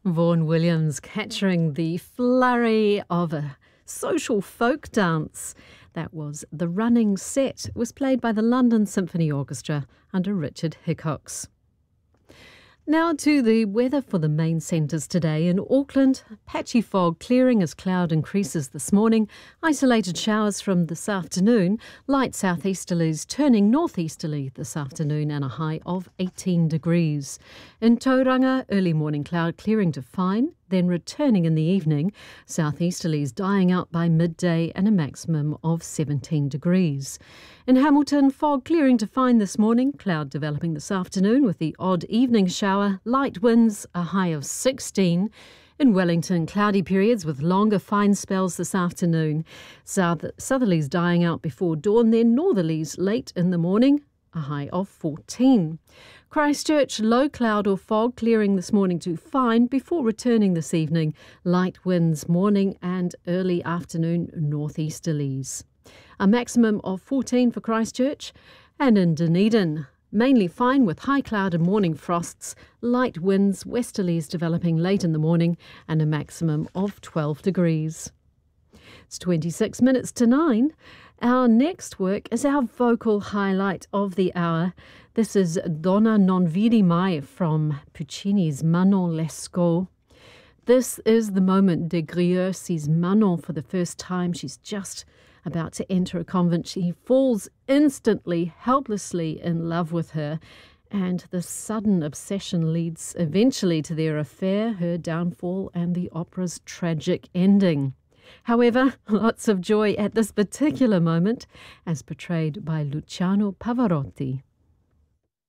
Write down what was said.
Vaughan Williams capturing the flurry of a social folk dance. That was The Running Set. It was played by the London Symphony Orchestra under Richard Hickox. Now to the weather for the main centres today. In Auckland, patchy fog clearing as cloud increases this morning, isolated showers from this afternoon, light southeasterlies turning northeasterly this afternoon and a high of 18 degrees. In Tauranga, early morning cloud clearing to fine, then returning in the evening, southeasterlies dying out by midday and a maximum of 17 degrees. In Hamilton, fog clearing to fine this morning, cloud developing this afternoon with the odd evening shower, light winds, a high of 16. In Wellington, cloudy periods with longer fine spells this afternoon. Southerlies dying out before dawn, then northerlies late in the morning, a high of 14. Christchurch, low cloud or fog clearing this morning to fine before returning this evening. Light winds morning and early afternoon northeasterlies. A maximum of 14 for Christchurch. And in Dunedin, mainly fine with high cloud and morning frosts. Light winds, westerlies developing late in the morning and a maximum of 12 degrees. It's 26 minutes to 9. Our next work is our vocal highlight of the hour. This is Donna non vidi mai from Puccini's Manon Lescaut. This is the moment de Grieux sees Manon for the first time. She's just about to enter a convent. She falls instantly, helplessly in love with her, and the sudden obsession leads eventually to their affair, her downfall, and the opera's tragic ending. However, lots of joy at this particular moment, as portrayed by Luciano Pavarotti.